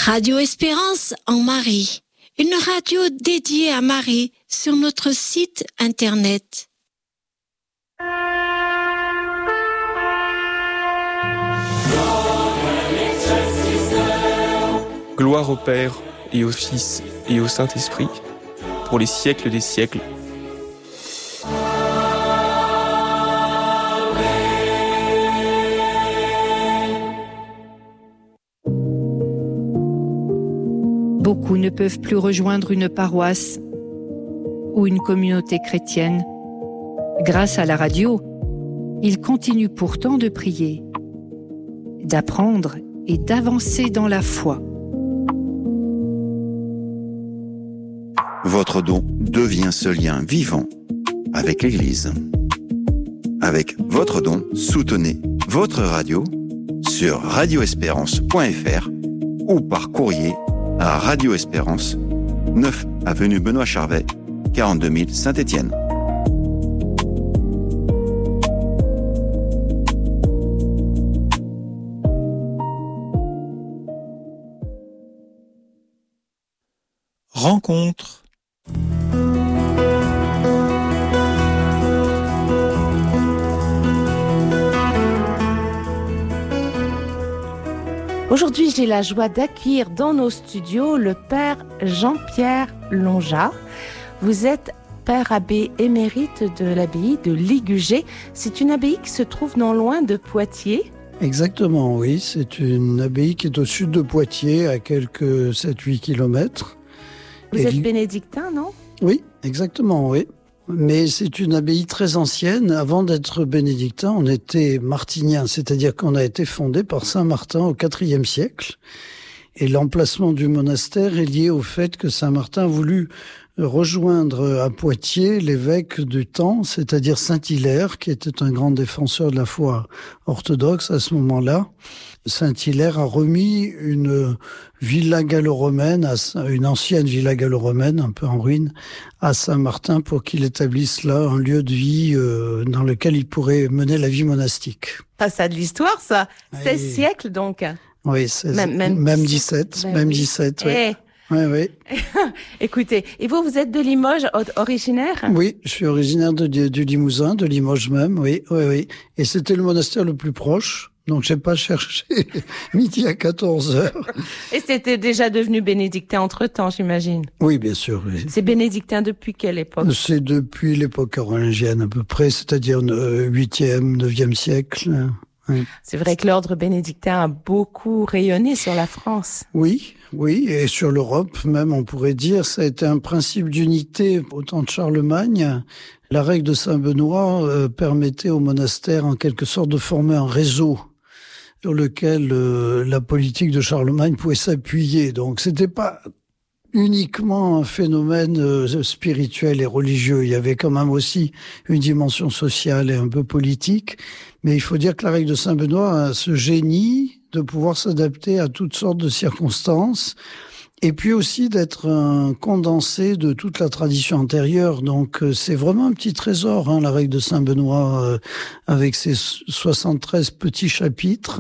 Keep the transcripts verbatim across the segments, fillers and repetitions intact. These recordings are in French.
Radio Espérance en Marie, une radio dédiée à Marie sur notre site internet. Gloire au Père et au Fils et au Saint-Esprit, pour les siècles des siècles. Beaucoup ne peuvent plus rejoindre une paroisse ou une communauté chrétienne. Grâce à la radio, ils continuent pourtant de prier, d'apprendre et d'avancer dans la foi. Votre don devient ce lien vivant avec l'Église. Avec votre don, soutenez votre radio sur radio espérance point f r ou par courrier à Radio Espérance, neuf avenue Benoît Charvet, quarante-deux mille Saint-Étienne. Rencontre. Aujourd'hui, j'ai la joie d'accueillir dans nos studios le père Jean-Pierre Longeat. Vous êtes père abbé émérite de l'abbaye de Ligugé. C'est une abbaye qui se trouve non loin de Poitiers. Exactement, oui. C'est une abbaye qui est au sud de Poitiers, à quelques sept à huit kilomètres. Vous Et êtes li... bénédictin, non ? Oui, exactement, oui. Mais c'est une abbaye très ancienne. Avant d'être bénédictin, on était martinien, c'est-à-dire qu'on a été fondé par saint Martin au quatrième siècle. Et l'emplacement du monastère est lié au fait que saint Martin a voulu rejoindre à Poitiers l'évêque du temps, c'est-à-dire saint Hilaire, qui était un grand défenseur de la foi orthodoxe à ce moment-là. Saint Hilaire a remis une villa gallo-romaine, une ancienne villa gallo-romaine, un peu en ruine, à Saint-Martin pour qu'il établisse là un lieu de vie euh, dans lequel il pourrait mener la vie monastique. Ah, ça a de l'histoire, ça. seize siècles, donc. Oui, seize, même, même, même dix-sept, ben même oui. dix-sept, oui. Et... Oui, oui. Écoutez, et vous, vous êtes de Limoges originaire ? Oui, je suis originaire de, de, du Limousin, de Limoges même, oui, oui, oui. Et c'était le monastère le plus proche. Donc, j'ai pas cherché midi à quatorze heures. Et c'était déjà devenu bénédictin entre-temps, j'imagine. Oui, bien sûr. Oui. C'est bénédictin depuis quelle époque ? C'est depuis l'époque carolingienne à peu près, c'est-à-dire huitième, neuvième siècle. Oui. C'est vrai que l'ordre bénédictin a beaucoup rayonné sur la France. Oui, oui, et sur l'Europe même, on pourrait dire. Ça a été un principe d'unité au temps de Charlemagne. La règle de Saint-Benoît euh, permettait au monastère en quelque sorte de former un réseau sur lequel euh, la politique de Charlemagne pouvait s'appuyer. Donc c'était pas uniquement un phénomène euh, spirituel et religieux. Il y avait quand même aussi une dimension sociale et un peu politique. Mais il faut dire que la règle de Saint-Benoît a ce génie de pouvoir s'adapter à toutes sortes de circonstances. Et puis aussi d'être un condensé de toute la tradition antérieure. Donc c'est vraiment un petit trésor, hein, la règle de Saint-Benoît, euh, avec ses soixante-treize petits chapitres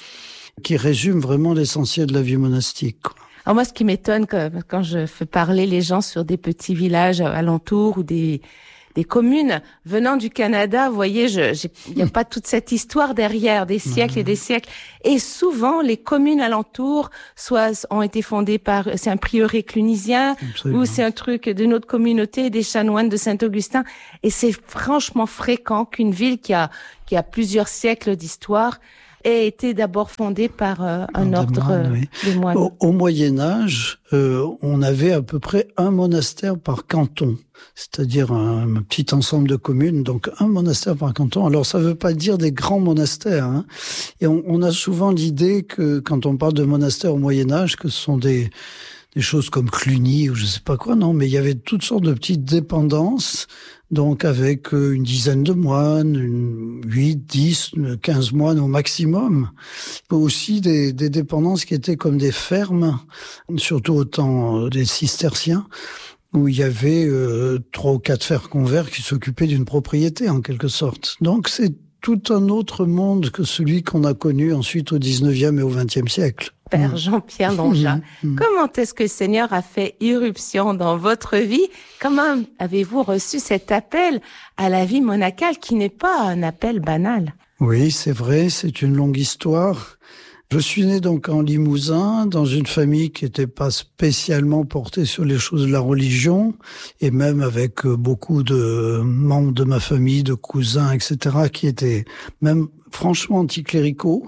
qui résument vraiment l'essentiel de la vie monastique. Alors moi, ce qui m'étonne quand je fais parler les gens sur des petits villages alentours ou des des communes venant du Canada, vous voyez, je, il n'y a pas toute cette histoire derrière, des siècles et des siècles. Et souvent, les communes alentours, soit ont été fondées par, c'est un prieuré clunisien, Absolument. Ou c'est un truc d'une autre communauté, des chanoines de Saint-Augustin. Et c'est franchement fréquent qu'une ville qui a, qui a plusieurs siècles d'histoire ait été d'abord fondée par euh, un de ordre moines, oui. de moines. Au, au Moyen-Âge, euh, on avait à peu près un monastère par canton, c'est-à-dire un, un petit ensemble de communes, donc un monastère par canton. Alors ça ne veut pas dire des grands monastères, hein. Et on, on a souvent l'idée que quand on parle de monastères au Moyen-Âge, que ce sont des des choses comme Cluny ou je sais pas quoi, non, mais il y avait toutes sortes de petites dépendances, donc avec une dizaine de moines, une, huit, dix, quinze moines au maximum. Aussi des, des dépendances qui étaient comme des fermes, surtout au temps des cisterciens, où il y avait euh, trois ou quatre frères convers qui s'occupaient d'une propriété en quelque sorte. Donc c'est tout un autre monde que celui qu'on a connu ensuite au dix-neuvième et au vingtième siècle. Père Jean-Pierre Longin, mmh. comment est-ce que le Seigneur a fait irruption dans votre vie? Comment avez-vous reçu cet appel à la vie monacale qui n'est pas un appel banal? Oui, c'est vrai, c'est une longue histoire. Je suis né donc en Limousin, dans une famille qui n'était pas spécialement portée sur les choses de la religion, et même avec beaucoup de membres de ma famille, de cousins, et cetera, qui étaient même franchement anticléricaux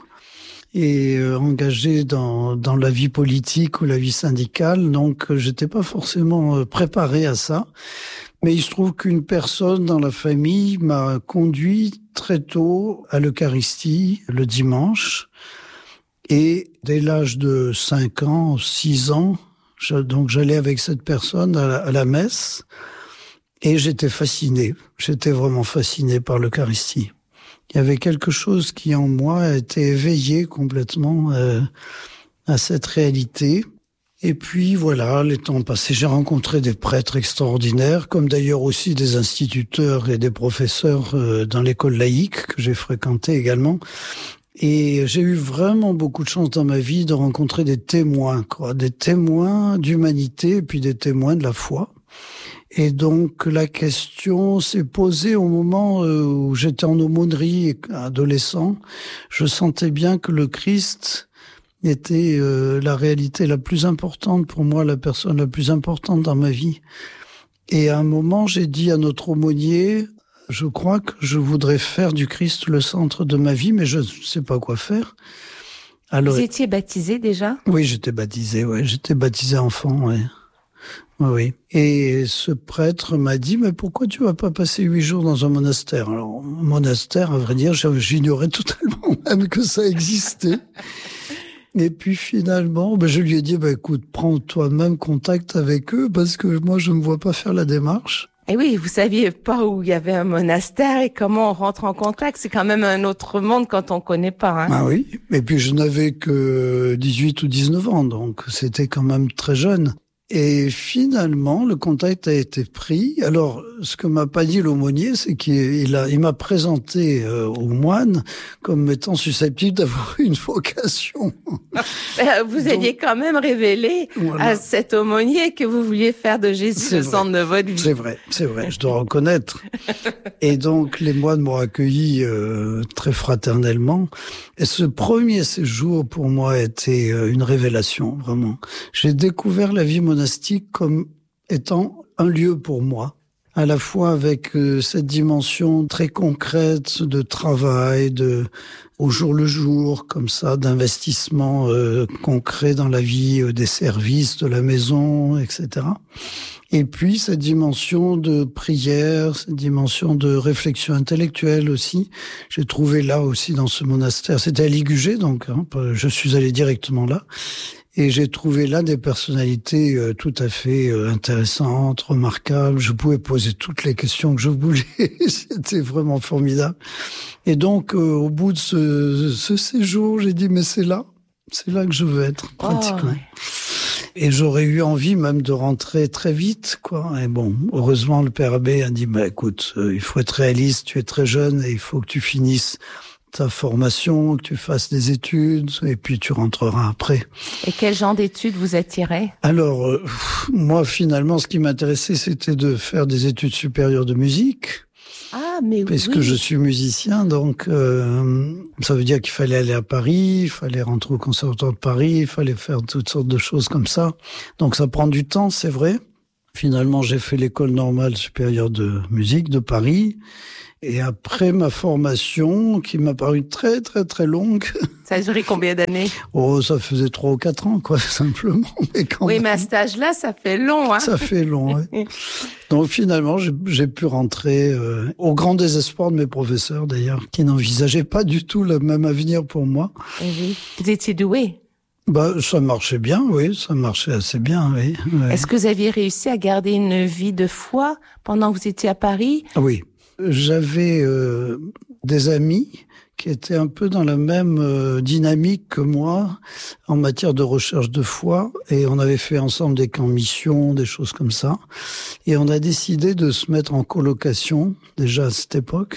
et euh, engagés dans, dans la vie politique ou la vie syndicale. Donc, euh, j'étais pas forcément euh, préparé à ça. Mais il se trouve qu'une personne dans la famille m'a conduit très tôt à l'Eucharistie, le dimanche. Et dès l'âge de cinq ans, six ans, je, donc j'allais avec cette personne à la, à la messe. Et j'étais fasciné. J'étais vraiment fasciné par l'Eucharistie. Il y avait quelque chose qui en moi a été éveillé complètement euh, à cette réalité. Et puis voilà, les temps passés, j'ai rencontré des prêtres extraordinaires, comme d'ailleurs aussi des instituteurs et des professeurs euh, dans l'école laïque que j'ai fréquentée également. Et j'ai eu vraiment beaucoup de chance dans ma vie de rencontrer des témoins, quoi, des témoins d'humanité et puis des témoins de la foi. Et donc, la question s'est posée au moment où j'étais en aumônerie, adolescent. Je sentais bien que le Christ était euh, la réalité la plus importante pour moi, la personne la plus importante dans ma vie. Et à un moment, j'ai dit à notre aumônier, je crois que je voudrais faire du Christ le centre de ma vie, mais je ne sais pas quoi faire. Alors, vous étiez baptisé déjà? Oui, j'étais baptisé, ouais, j'étais baptisé enfant, ouais. Oui, oui. Et ce prêtre m'a dit, mais pourquoi tu vas pas passer huit jours dans un monastère? Alors, un monastère, à vrai dire, j'ignorais totalement même que ça existait. Et puis finalement, ben, je lui ai dit, ben, écoute, prends toi-même contact avec eux, parce que moi, je ne me vois pas faire la démarche. Et oui, vous saviez pas où il y avait un monastère et comment on rentre en contact. C'est quand même un autre monde quand on connaît pas. Hein. Ah oui. Et puis je n'avais que dix-huit ou dix-neuf ans, donc c'était quand même très jeune. Et finalement, le contact a été pris. Alors, ce que m'a pas dit l'aumônier, c'est qu'il a, il m'a présenté euh, au moine comme étant susceptible d'avoir une vocation. Vous Donc, aviez quand même révélé voilà. à cet aumônier que vous vouliez faire de Jésus c'est le vrai. centre de votre vie. C'est vrai, c'est vrai, je dois reconnaître. Et donc, les moines m'ont accueilli euh, très fraternellement. Et ce premier séjour, pour moi, a été euh, une révélation, vraiment. J'ai découvert la vie monastique comme étant un lieu pour moi, à la fois avec euh, cette dimension très concrète de travail, de au jour le jour, comme ça, d'investissement euh, concret dans la vie euh, des services, de la maison, et cetera. Et puis cette dimension de prière, cette dimension de réflexion intellectuelle aussi, j'ai trouvé là aussi dans ce monastère. C'était à Ligugé, donc hein, je suis allé directement là. Et j'ai trouvé là des personnalités euh, tout à fait euh, intéressantes, remarquables. Je pouvais poser toutes les questions que je voulais. C'était vraiment formidable. Et donc, euh, au bout de ce, ce séjour, j'ai dit, mais c'est là, c'est là que je veux être, pratiquement. Oh. Et j'aurais eu envie même de rentrer très vite, quoi. Et bon, heureusement, le père abbé a dit, bah écoute, euh, il faut être réaliste, tu es très jeune et il faut que tu finisses ta formation, que tu fasses des études, et puis tu rentreras après. Et quel genre d'études vous attirait? Alors, euh, moi, finalement, ce qui m'intéressait, c'était de faire des études supérieures de musique. Ah, mais oui. Parce que je suis musicien, donc euh, ça veut dire qu'il fallait aller à Paris, il fallait rentrer au Conservatoire de Paris, il fallait faire toutes sortes de choses comme ça. Donc ça prend du temps, c'est vrai. Finalement, j'ai fait l'école normale supérieure de musique de Paris. Et après ma formation, qui m'a paru très, très, très longue... Ça a duré combien d'années? Oh, ça faisait trois ou quatre ans, quoi, simplement. Mais quand oui, même, mais à cet âge-là, ça fait long, hein. Ça fait long, oui. Donc finalement, j'ai, j'ai pu rentrer euh, au grand désespoir de mes professeurs, d'ailleurs, qui n'envisageaient pas du tout le même avenir pour moi. Et oui. Vous étiez doué? Bah, ça marchait bien, oui, ça marchait assez bien, oui. oui. Est-ce que vous aviez réussi à garder une vie de foi pendant que vous étiez à Paris? Oui. J'avais euh, des amis qui étaient un peu dans la même euh, dynamique que moi en matière de recherche de foi, et on avait fait ensemble des camps mission, des choses comme ça, et on a décidé de se mettre en colocation déjà à cette époque.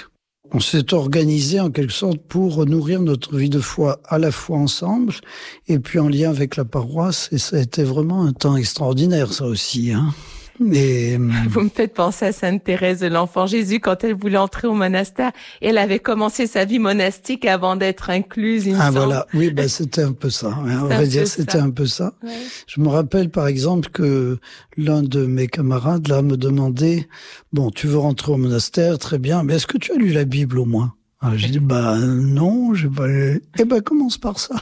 On s'est organisé en quelque sorte pour nourrir notre vie de foi à la fois ensemble et puis en lien avec la paroisse. Et ça a été vraiment un temps extraordinaire, ça aussi, hein. Et... Vous me faites penser à Sainte Thérèse de l'Enfant Jésus quand elle voulait entrer au monastère. Et elle avait commencé sa vie monastique avant d'être incluse, il me Ah semble. voilà, oui, ben c'était un peu ça. Hein. On va dire c'était un peu ça. Ouais. Je me rappelle par exemple que l'un de mes camarades là me demandait, bon, tu veux rentrer au monastère, très bien, mais est-ce que tu as lu la Bible au moins? Alors, j'ai dit, bah non, j'ai pas lu. Eh ben commence par ça.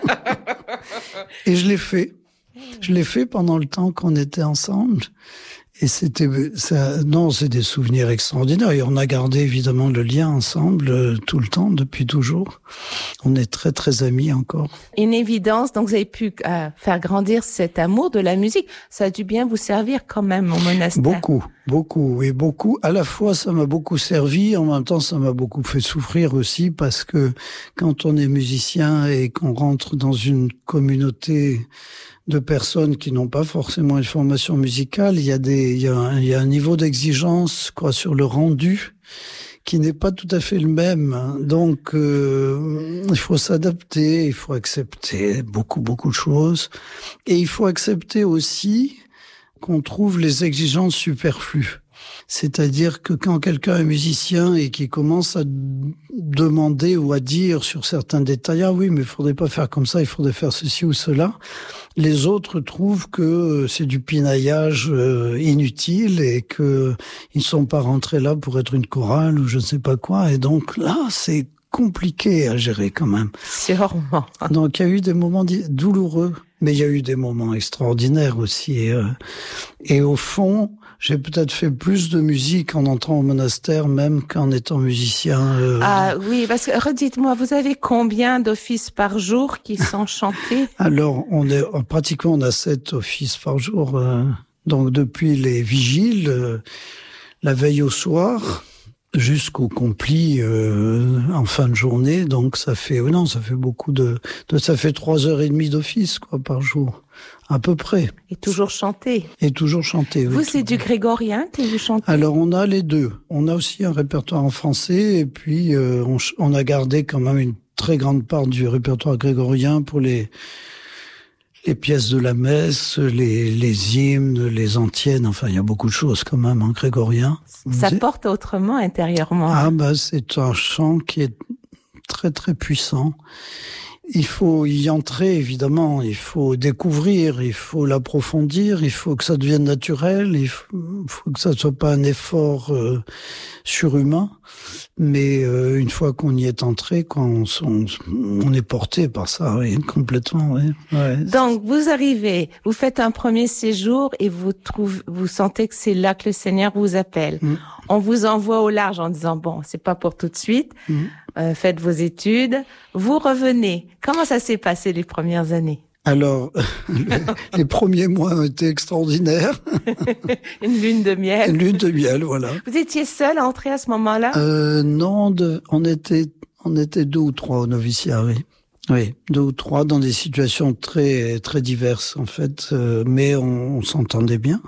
Et je l'ai fait. Je l'ai fait pendant le temps qu'on était ensemble. Et c'était, ça, non, c'est des souvenirs extraordinaires. Et on a gardé évidemment le lien ensemble euh, tout le temps, depuis toujours. On est très très amis encore. Une évidence, donc vous avez pu euh, faire grandir cet amour de la musique. Ça a dû bien vous servir quand même au monastère. Beaucoup, beaucoup, et beaucoup. À la fois, ça m'a beaucoup servi. En même temps, ça m'a beaucoup fait souffrir aussi parce que quand on est musicien et qu'on rentre dans une communauté de personnes qui n'ont pas forcément une formation musicale, il y a des, il y a un, il y a un niveau d'exigence, quoi, sur le rendu qui n'est pas tout à fait le même. Donc, euh, il faut s'adapter, il faut accepter beaucoup, beaucoup de choses. Et il faut accepter aussi qu'on trouve les exigences superflues. C'est-à-dire que quand quelqu'un est musicien et qui commence à demander ou à dire sur certains détails, ah oui, mais il faudrait pas faire comme ça, il faudrait faire ceci ou cela, les autres trouvent que c'est du pinaillage inutile et que ils ne sont pas rentrés là pour être une chorale ou je ne sais pas quoi. Et donc là, c'est compliqué à gérer quand même. Sûrement. Donc il y a eu des moments douloureux, mais il y a eu des moments extraordinaires aussi. Et, euh, et au fond, j'ai peut-être fait plus de musique en entrant au monastère même qu'en étant musicien. Euh... Ah oui, parce que redites-moi, vous avez combien d'offices par jour qui sont chantés? Alors, on est pratiquement on a sept offices par jour. Euh, donc depuis les vigiles, euh, la veille au soir, jusqu'au complis euh, en fin de journée. Donc ça fait, oh non, ça fait beaucoup de, de ça fait trois heures et demie d'office quoi par jour. À peu près. Et toujours chanter. Et toujours chanter, oui. Vous, c'est du grégorien que vous chantez? Alors, on a les deux. On a aussi un répertoire en français, et puis euh, on, on a gardé quand même une très grande part du répertoire grégorien pour les les pièces de la messe, les, les hymnes, les antiennes. Enfin, il y a beaucoup de choses quand même en grégorien. Ça porte autrement intérieurement. Ah, bah, c'est un chant qui est très, très puissant. Il faut y entrer, évidemment, il faut découvrir, il faut l'approfondir, il faut que ça devienne naturel, il faut, faut que ça ne soit pas un effort euh, surhumain, mais euh, une fois qu'on y est entré, qu'on, on, on est porté par ça, oui, complètement. Oui. Ouais. Donc, vous arrivez, vous faites un premier séjour et vous trouvez, vous sentez que c'est là que le Seigneur vous appelle. Mmh. On vous envoie au large en disant, bon, c'est pas pour tout de suite, mmh. euh, faites vos études, vous revenez. Comment ça s'est passé les premières années? Alors, le, les premiers mois ont été extraordinaires. Une lune de miel. Une lune de miel, voilà. Vous étiez seul à entrer à ce moment-là? euh, Non, de, on était, on était deux ou trois au noviciat, oui. Oui, deux ou trois dans des situations très, très diverses, en fait, euh, mais on, on s'entendait bien.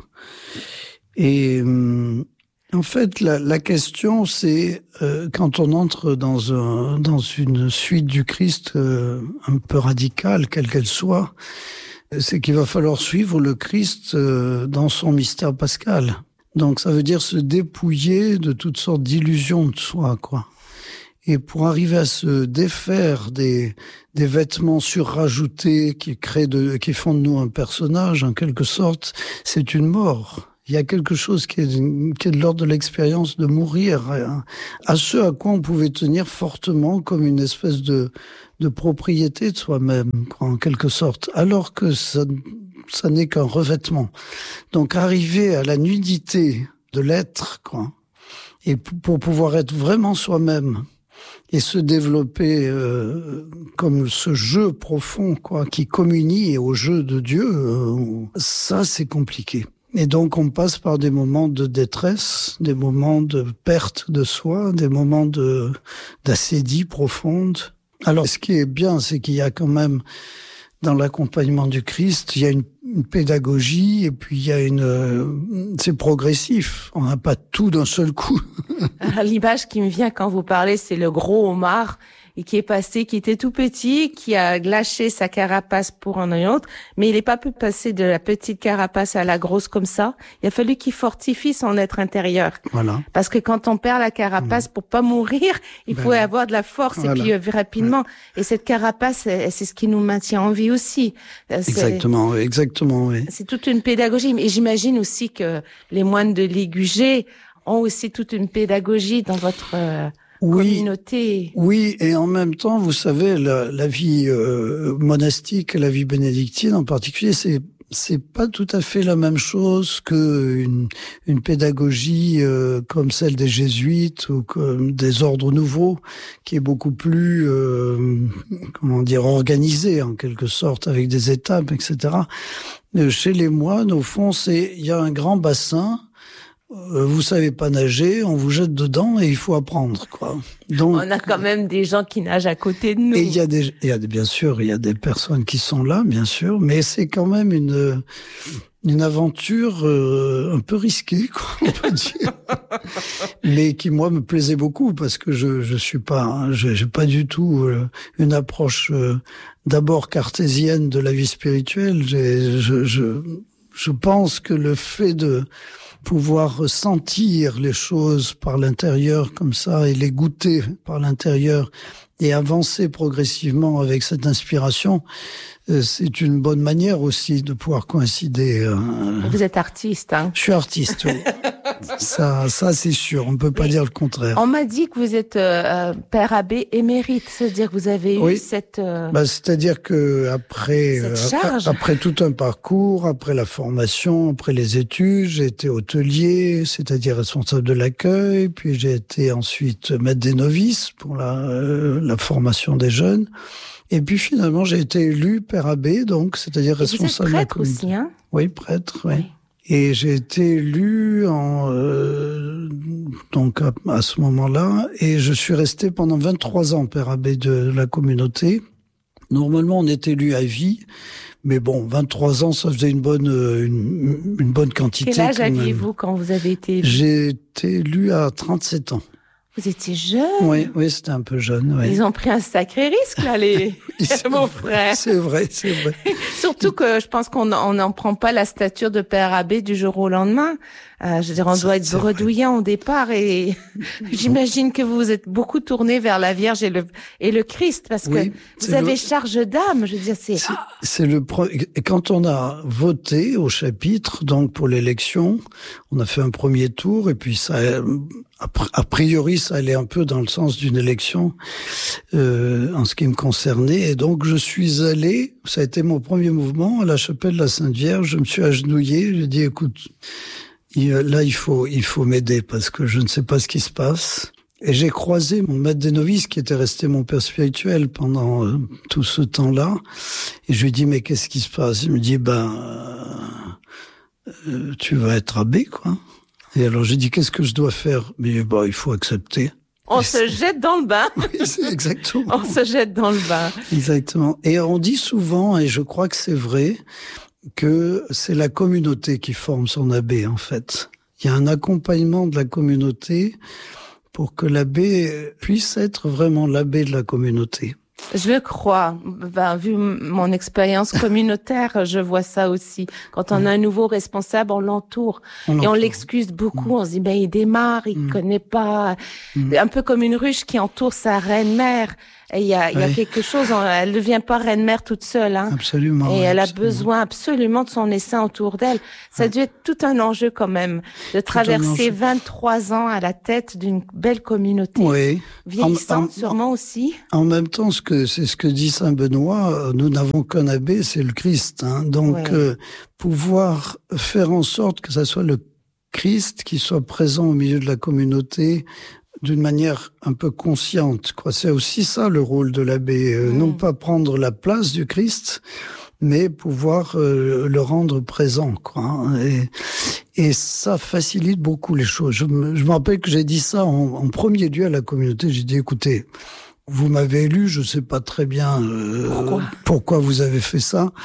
Et hum, en fait, la, la question, c'est euh, quand on entre dans un, dans une suite du Christ euh, un peu radicale, quelle qu'elle soit, c'est qu'il va falloir suivre le Christ euh, dans son mystère pascal. Donc, ça veut dire se dépouiller de toutes sortes d'illusions de soi, quoi. Et pour arriver à se défaire des, des vêtements surrajoutés qui créent de, qui font de nous un personnage, en quelque sorte, c'est une mort. Il y a quelque chose qui est, qui est de l'ordre de l'expérience de mourir, hein, à ce à quoi on pouvait tenir fortement comme une espèce de, de propriété de soi-même, quoi, en quelque sorte, alors que ça, ça n'est qu'un revêtement. Donc arriver à la nudité de l'être, quoi, et p- pour pouvoir être vraiment soi-même et se développer euh, comme ce jeu profond, quoi, qui communie au jeu de Dieu, euh, ça c'est compliqué. Et donc, on passe par des moments de détresse, des moments de perte de soi, des moments de d'assédie profonde. Alors, ce qui est bien, c'est qu'il y a quand même, dans l'accompagnement du Christ, il y a une, une pédagogie, et puis il y a une, euh, c'est progressif. On n'a pas tout d'un seul coup. L'image qui me vient quand vous parlez, c'est le gros homard et qui est passé, qui était tout petit, qui a lâché sa carapace pour en un autre, mais il n'est pas pu passer de la petite carapace à la grosse comme ça. Il a fallu qu'il fortifie son être intérieur. Voilà. Parce que quand on perd la carapace, mmh. pour pas mourir, il ben, faut avoir de la force voilà. et puis euh, rapidement. Ouais. Et cette carapace, c'est, c'est ce qui nous maintient en vie aussi. C'est, exactement, exactement, oui. C'est toute une pédagogie. Et j'imagine aussi que les moines de Ligugé ont aussi toute une pédagogie dans votre euh, oui, communauté. Oui, et en même temps, vous savez, la, la vie euh, monastique, la vie bénédictine en particulier, c'est c'est pas tout à fait la même chose que une, une pédagogie euh, comme celle des jésuites ou comme des ordres nouveaux, qui est beaucoup plus, euh, comment dire, organisée en quelque sorte, avec des étapes, et cetera. Chez les moines, au fond, c'est il y a un grand bassin. Vous savez pas nager, on vous jette dedans et il faut apprendre, quoi. Donc, on a quand même des gens qui nagent à côté de nous. Et il y a des, il y a des, bien sûr, il y a des personnes qui sont là, bien sûr, mais c'est quand même une, une aventure euh, un peu risquée, quoi, on peut dire. Mais qui, moi, me plaisait beaucoup parce que je, je suis pas, hein, j'ai, j'ai pas du tout euh, une approche euh, d'abord cartésienne de la vie spirituelle. J'ai, je, je, je pense que le fait de pouvoir sentir les choses par l'intérieur comme ça et les goûter par l'intérieur et avancer progressivement avec cette inspiration, c'est une bonne manière aussi de pouvoir coïncider. Vous êtes artiste, hein? Je suis artiste, oui. ça, ça c'est sûr, on ne peut pas Mais dire le contraire. On m'a dit que vous êtes euh, père abbé émérite, c'est-à-dire que vous avez oui. eu cette... Euh... Bah, c'est-à-dire que après, euh, après tout un parcours, après la formation, après les études, j'ai été hôtelier, c'est-à-dire responsable de l'accueil, puis j'ai été ensuite maître des novices pour la, euh, la formation des jeunes. Et puis finalement, j'ai été élu père abbé, donc c'est-à-dire Et responsable vous êtes de la prêtre communauté. aussi, hein? Oui, prêtre, oui. oui. Et j'ai été élu en euh, donc à, à ce moment-là, et je suis resté pendant vingt-trois ans père abbé de la communauté. Normalement, on est élu à vie, mais bon, vingt-trois ans, ça faisait une bonne une, une bonne quantité. Quel âge aviez-vous quand vous avez été élu? J'ai été élu à trente-sept ans. Vous étiez jeune. Oui, oui, c'était un peu jeune. Oui. Ils ont pris un sacré risque là, les mon frère. C'est vrai, c'est vrai. Surtout que je pense qu'on n'en prend pas la stature de père abbé du jour au lendemain. Euh, je veux dire, on doit être bredouillant au départ, et j'imagine que vous vous êtes beaucoup tourné vers la Vierge et le et le Christ, parce oui, que vous avez le... charge d'âme. Je veux dire, c'est c'est, c'est le pro... et quand on a voté au chapitre, donc pour l'élection, on a fait un premier tour, et puis ça, a priori, ça allait un peu dans le sens d'une élection euh, en ce qui me concernait, et donc je suis allé. Ça a été mon premier mouvement à la chapelle de la Sainte Vierge. Je me suis agenouillé. J'ai dit, écoute. Là, il faut, il faut m'aider parce que je ne sais pas ce qui se passe. Et j'ai croisé mon maître des novices qui était resté mon père spirituel pendant euh, tout ce temps-là. Et je lui dis, mais qu'est-ce qui se passe? Il me dit, ben, euh, euh, tu vas être abbé, quoi. Et alors, j'ai dit, qu'est-ce que je dois faire? Mais bah, il faut accepter. On et se c'est... jette dans le bain. Oui, c'est exactement. On se jette dans le bain. Exactement. Et on dit souvent, et je crois que c'est vrai, que c'est la communauté qui forme son abbé, en fait. Il y a un accompagnement de la communauté pour que l'abbé puisse être vraiment l'abbé de la communauté. Je le crois. Ben, vu mon expérience communautaire, je vois ça aussi. Quand on a un nouveau responsable, on l'entoure. On et on l'excuse beaucoup. Mmh. On se dit, ben, il démarre, il mmh. connaît pas. Mmh. Un peu comme une ruche qui entoure sa reine-mère. Et il y a, il y a oui. quelque chose, elle ne devient pas reine-mère toute seule, hein. Absolument. Et elle absolument. a besoin absolument de son essaim autour d'elle. Ça a dû être tout un enjeu quand même, de tout traverser vingt-trois ans à la tête d'une belle communauté. Oui. Vieillissante en, en, sûrement aussi. En même temps, ce que, c'est ce que dit Saint Benoît, nous n'avons qu'un abbé, c'est le Christ, hein. Donc, ouais. euh, pouvoir faire en sorte que ça soit le Christ qui soit présent au milieu de la communauté, d'une manière un peu consciente, quoi. C'est aussi ça le rôle de l'abbé, euh, mmh. non pas prendre la place du Christ, mais pouvoir euh, le rendre présent, quoi. Hein. Et, et ça facilite beaucoup les choses. Je me, je me rappelle que j'ai dit ça en, en premier lieu à la communauté. J'ai dit, écoutez, vous m'avez élu, je sais pas très bien euh, pourquoi, pourquoi vous avez fait ça.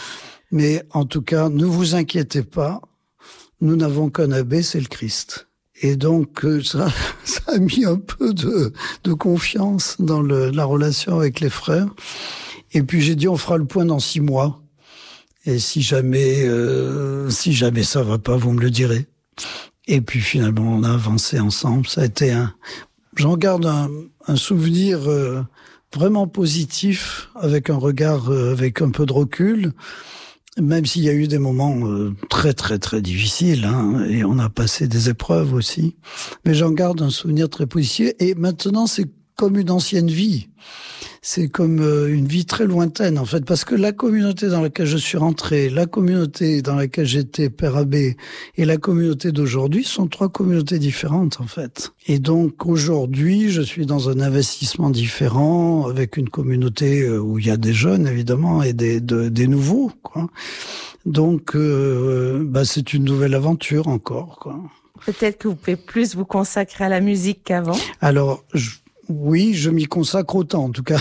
Mais en tout cas, ne vous inquiétez pas, nous n'avons qu'un abbé, c'est le Christ. Et donc, ça, ça a mis un peu de, de confiance dans le, la relation avec les frères. Et puis j'ai dit, on fera le point dans six mois. Et si jamais, euh, si jamais ça va pas, vous me le direz. Et puis finalement, on a avancé ensemble. Ça a été un, j'en garde un, un souvenir euh, vraiment positif, avec un regard, euh, avec un peu de recul. Même s'il y a eu des moments euh, très très très difficiles, hein, et on a passé des épreuves aussi. Mais j'en garde un souvenir très positif. Et maintenant, c'est comme une ancienne vie. C'est comme euh, une vie très lointaine, en fait, parce que la communauté dans laquelle je suis rentré, la communauté dans laquelle j'étais père abbé et la communauté d'aujourd'hui sont trois communautés différentes, en fait. Et donc, aujourd'hui, je suis dans un investissement différent, avec une communauté où il y a des jeunes, évidemment, et des, de, des nouveaux, quoi. Donc, euh, bah, c'est une nouvelle aventure encore, quoi. Peut-être que vous pouvez plus vous consacrer à la musique qu'avant. Alors, je, oui, je m'y consacre autant, en tout cas.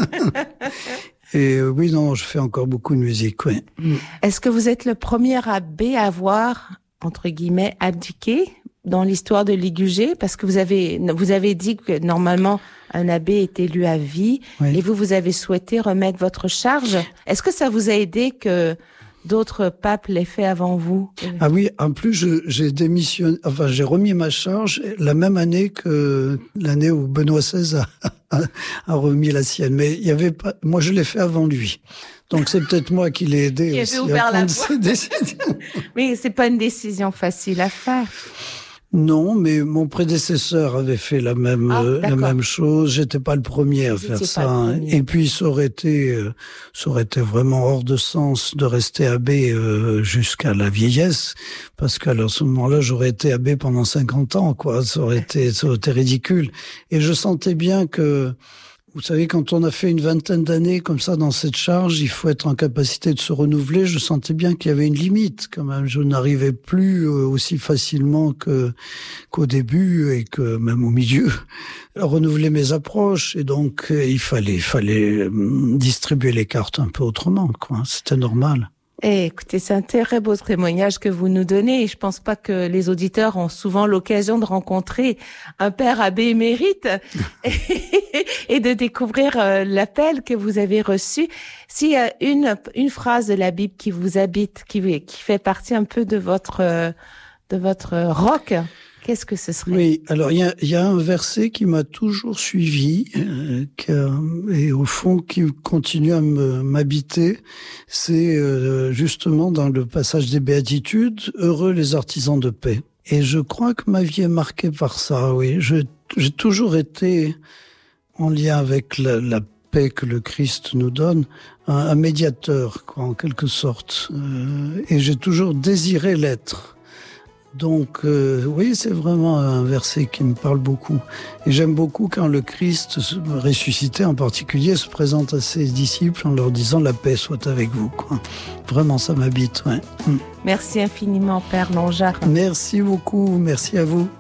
Et euh, oui, non, je fais encore beaucoup de musique, oui. Est-ce que vous êtes le premier abbé à avoir, entre guillemets, abdiqué dans l'histoire de Ligugé? Parce que vous avez, vous avez dit que normalement, un abbé est élu à vie, oui. Et vous, vous avez souhaité remettre votre charge. Est-ce que ça vous a aidé que d'autres papes l'aient fait avant vous? Ah oui, en plus, je, j'ai démissionné, enfin, j'ai remis ma charge la même année que l'année où Benoît seize a, a, a remis la sienne. Mais il y avait pas, moi, je l'ai fait avant lui. Donc, c'est peut-être moi qui l'ai aidé qui aussi a ouvert à la prendre cette décision. Mais c'est pas une décision facile à faire. Non, mais mon prédécesseur avait fait la même ah, euh, la même chose. J'étais pas le premier à Vous faire ça. Hein. Et puis ça aurait été euh, ça aurait été vraiment hors de sens de rester abbé euh, jusqu'à la vieillesse, parce qu'à ce moment-là, j'aurais été abbé pendant cinquante ans, quoi. Ça aurait été ça aurait été ridicule. Et je sentais bien que, vous savez, quand on a fait une vingtaine d'années comme ça dans cette charge, il faut être en capacité de se renouveler. Je sentais bien qu'il y avait une limite quand même. Je n'arrivais plus aussi facilement que qu'au début et que même au milieu à renouveler mes approches. Et donc il fallait il fallait distribuer les cartes un peu autrement, quoi. C'était normal. Eh, écoutez, c'est un très beau témoignage que vous nous donnez, et je pense pas que les auditeurs ont souvent l'occasion de rencontrer un père abbé émérite et de découvrir l'appel que vous avez reçu. S'il y a une une phrase de la Bible qui vous habite, qui qui fait partie un peu de votre de votre roc, qu'est-ce que ce serait? Oui, alors il y a, y a un verset qui m'a toujours suivi euh, qui a, et au fond qui continue à me, m'habiter. C'est euh, justement dans le passage des Béatitudes, « Heureux les artisans de paix ». Et je crois que ma vie est marquée par ça, oui. Je, j'ai toujours été en lien avec la, la paix que le Christ nous donne, un, un médiateur, quoi, en quelque sorte. Euh, et j'ai toujours désiré l'être. Donc euh, oui, c'est vraiment un verset qui me parle beaucoup. Et j'aime beaucoup quand le Christ, ressuscité en particulier, se présente à ses disciples en leur disant « La paix soit avec vous ». Quoi. Vraiment, ça m'habite. Ouais. Merci infiniment, Père Longard. Merci beaucoup, merci à vous.